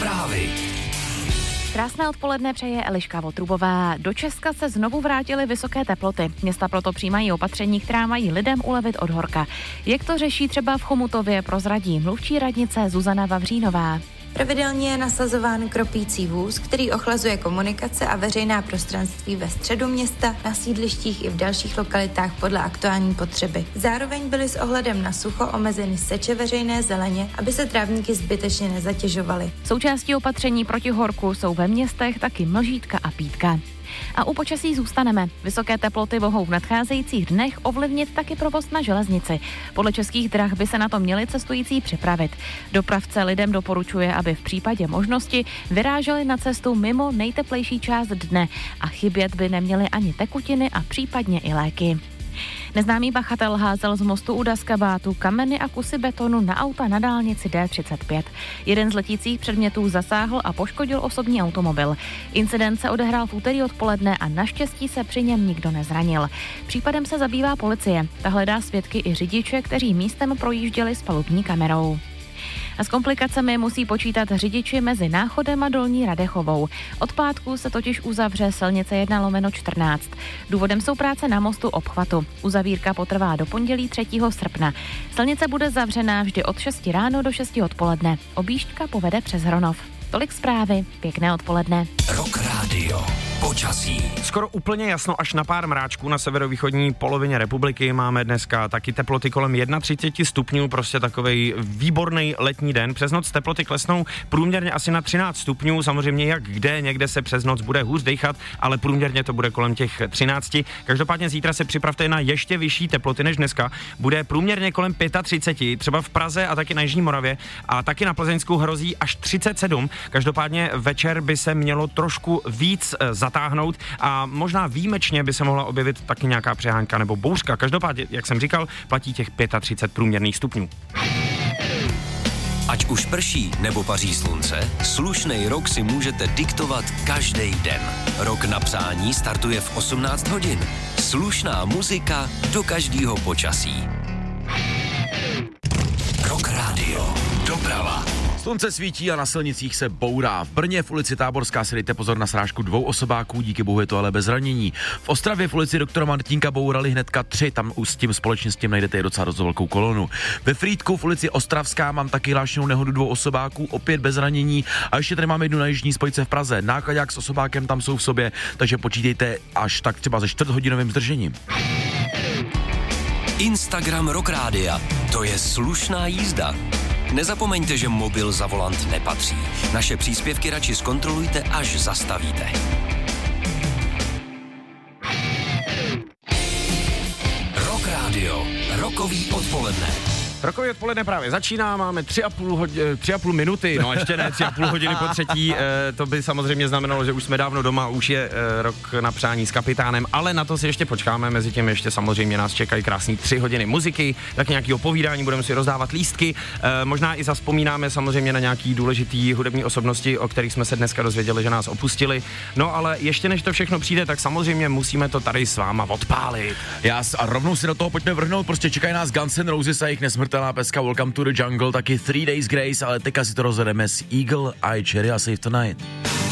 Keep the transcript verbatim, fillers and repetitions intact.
Zprávy. Krásné odpoledne přeje Eliška Votrubová. Do Česka se znovu vrátily vysoké teploty. Města proto přijímají opatření, která mají lidem ulevit od horka. Jak to řeší třeba v Chomutově, prozradí mluvčí radnice Zuzana Vavřínová. Pravidelně je nasazován kropící vůz, který ochlazuje komunikace a veřejná prostranství ve středu města, na sídlištích i v dalších lokalitách podle aktuální potřeby. Zároveň byly s ohledem na sucho omezeny seče veřejné zeleně, aby se trávníky zbytečně nezatěžovaly. Součástí opatření proti horku jsou ve městech taky mlžítka a pítka. A u počasí zůstaneme. Vysoké teploty mohou v nadcházejících dnech ovlivnit taky provoz na železnici. Podle Českých drah by se na to měli cestující připravit. Dopravce lidem doporučuje, aby v případě možnosti vyráželi na cestu mimo nejteplejší část dne a chybět by neměly ani tekutiny a případně i léky. Neznámý pachatel házel z mostu u Daskabátu kameny a kusy betonu na auta na dálnici D třicet pět. Jeden z letících předmětů zasáhl a poškodil osobní automobil. Incident se odehrál v úterý odpoledne a naštěstí se při něm nikdo nezranil. Případem se zabývá policie. Ta hledá svědky i řidiče, kteří místem projížděli s palubní kamerou. A s komplikacemi musí počítat řidiči mezi Náchodem a Dolní Radechovou. Od pátku se totiž uzavře silnice jedna lomeno čtrnáct. Důvodem jsou práce na mostu obchvatu. Uzavírka potrvá do pondělí třetího srpna. Silnice bude zavřená vždy od šesti ráno do šesti odpoledne. Objížďka povede přes Hronov. Tolik zprávy, pěkné odpoledne. Rock Radio. Počasí. Skoro úplně jasno až na pár mráčků na severovýchodní polovině republiky. Máme dneska taky teploty kolem třicet jedna stupňů, prostě takovej výborný letní den. Přes noc teploty klesnou průměrně asi na třináct stupňů, samozřejmě jak kde, někde se přes noc bude hůř dejchat, ale průměrně to bude kolem těch třinácti. Každopádně zítra se připravte na ještě vyšší teploty než dneska. Bude průměrně kolem třicet pět, třeba v Praze a taky na Jižní Moravě a taky na Plzeňsku hrozí až třicet sedm. Každopádně večer by se mělo trošku víc zatáhnout a možná výjimečně by se mohla objevit taky nějaká přehánka nebo bouřka. Každopádně, jak jsem říkal, platí těch třicet pět průměrných stupňů. Ať už prší nebo paří slunce, slušnej rok si můžete diktovat každý den. Rok na přání startuje v osmnáct hodin. Slušná muzika do každého počasí. Rock Radio. Doprava. Slunce svítí a na silnicích se bourá. V Brně v ulici Táborská si dejte pozor na srážku dvou osobáků, díky bohu je to ale bez zranění. V Ostravě v ulici doktora Martínka bourali hnedka tři, tam už s tím společně s tím najdete i docela dost velkou kolonu. Ve Frýdku v ulici Ostravská mám taky hlášenou nehodu dvou osobáků, opět bez zranění. A ještě tady máme jednu na jižní spojce v Praze. Nákladák s osobákem tam jsou v sobě, takže počítejte až tak třeba se čtvrthodinovým zdržením. Instagram Rock Rádia. To je slušná jízda. Nezapomeňte, že mobil za volant nepatří. Naše příspěvky radši zkontrolujte, až zastavíte. Rock Radio. Rokový odpoledne. Rokový odpoledne právě začíná, máme tři a půl, hodě, tři a půl minuty, no ještě ne, tři a půl hodiny po třetí, e, to by samozřejmě znamenalo, že už jsme dávno doma, už je e, rok na přání s kapitánem, ale na to si ještě počkáme, mezi tím ještě samozřejmě nás čekají krásný tři hodiny muziky, tak nějaký opovídání, budeme si rozdávat lístky, e, možná i zavzpomínáme samozřejmě na nějaký důležitý hudební osobnosti, o kterých jsme se dneska dozvěděli, že nás opustili, no ale ještě než to všechno přijde, tak samozřejmě musíme to tady s váma odpálit. Já a rovnou si do toho pojďme vrhnout, prostě čekají nás Guns N' Roses a jejich nesmrtelná peska Welcome to the Jungle, taky Three Days Grace, ale teďka si to rozvedeme s Eagle Eye Cherry a Save Tonight.